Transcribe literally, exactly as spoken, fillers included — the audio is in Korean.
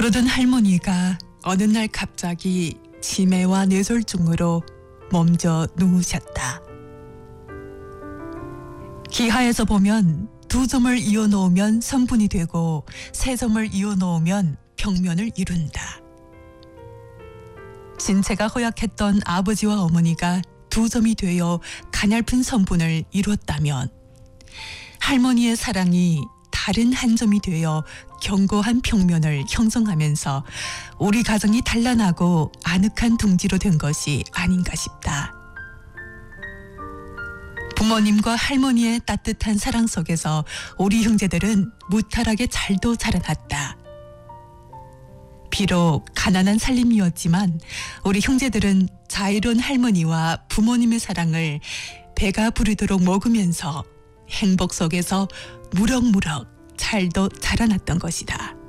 그러던 할머니가 어느 날 갑자기 치매와 뇌졸중으로 몸져 누우셨다. 기하에서 보면 두 점을 이어 놓으면 선분이 되고 세 점을 이어 놓으면 평면을 이룬다. 신체가 허약했던 아버지와 어머니가 두 점이 되어 가냘픈 선분을 이뤘다면 할머니의 사랑이 다른 한 점이 되어 견고한 평면을 형성하면서 우리 가정이 단란하고 아늑한 둥지로 된 것이 아닌가 싶다. 부모님과 할머니의 따뜻한 사랑 속에서 우리 형제들은 무탈하게 잘도 자라났다. 비록 가난한 살림이었지만 우리 형제들은 자유로운 할머니와 부모님의 사랑을 배가 부르도록 먹으면서 행복 속에서 무럭무럭 잘도 자라났던 것이다.